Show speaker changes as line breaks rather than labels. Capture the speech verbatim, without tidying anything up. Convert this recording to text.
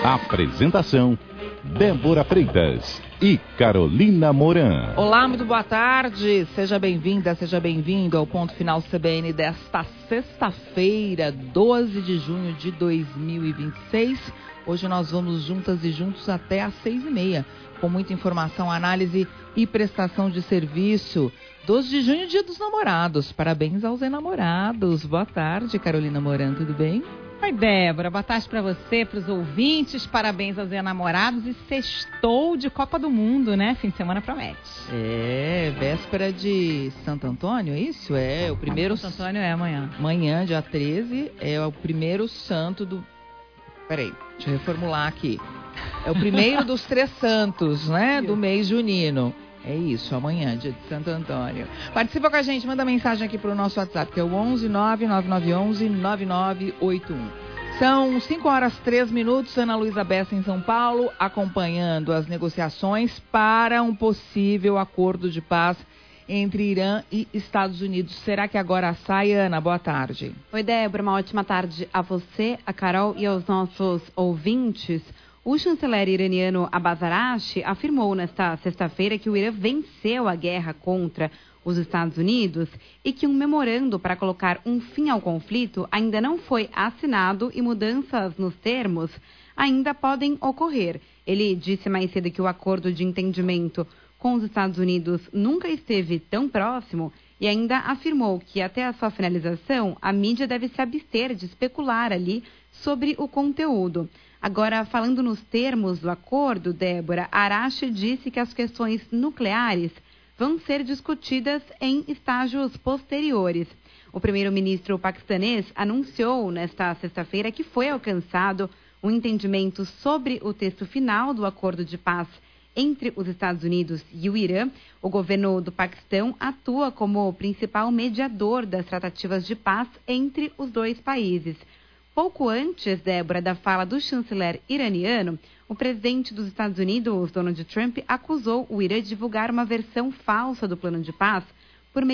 Apresentação: Débora Freitas e Carolina Moran.
Olá, muito boa tarde. Seja bem-vinda, seja bem-vindo ao Ponto Final C B N desta sexta-feira, doze de junho de dois mil e vinte e seis. Hoje nós vamos juntas e juntos até às seis e meia, com muita informação, análise e prestação de serviço. doze de junho, dia dos namorados. Parabéns aos enamorados. Boa tarde, Carolina Moran, tudo bem?
Oi, Débora. Boa tarde para você, para os ouvintes. Parabéns aos enamorados. E sextou de Copa do Mundo, né? Fim de semana promete.
É, véspera de Santo Antônio, é isso? É, o primeiro...
Santo Antônio é amanhã.
Amanhã, dia treze, é o primeiro santo do... Peraí, deixa eu reformular aqui. É o primeiro dos três santos, né? Do mês junino. É isso, amanhã, dia de Santo Antônio. Participa com a gente, manda mensagem aqui pro nosso WhatsApp, que é o onze nove nove nove um um nove nove oito um. São cinco horas e três minutos, Ana Luísa Bessa em São Paulo, acompanhando as negociações para um possível acordo de paz entre Irã e Estados Unidos. Será que agora sai, Ana? Boa tarde.
Oi, Débora, uma ótima tarde a você, a Carol e aos nossos ouvintes. O chanceler iraniano Abbas Araghchi afirmou nesta sexta-feira que o Irã venceu a guerra contra os Estados Unidos e que um memorando para colocar um fim ao conflito ainda não foi assinado e mudanças nos termos ainda podem ocorrer. Ele disse mais cedo que o acordo de entendimento com os Estados Unidos nunca esteve tão próximo e ainda afirmou que até a sua finalização a mídia deve se abster de especular ali sobre o conteúdo. Agora, falando nos termos do acordo, Débora, Araghchi disse que as questões nucleares vão ser discutidas em estágios posteriores. O primeiro-ministro paquistanês anunciou nesta sexta-feira que foi alcançado um entendimento sobre o texto final do acordo de paz entre os Estados Unidos e o Irã. O governo do Paquistão atua como o principal mediador das tratativas de paz entre os dois países. Pouco antes, Débora, da fala do chanceler iraniano, o presidente dos Estados Unidos, Donald Trump, acusou o Irã de divulgar uma versão falsa do plano de paz,